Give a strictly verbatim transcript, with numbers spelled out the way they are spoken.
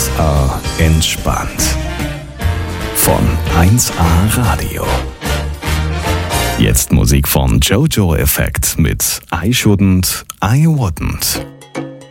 eins A entspannt. Von eins A Radio. Jetzt Musik von Jojo Effect mit I Shouldn't, I Wouldn't.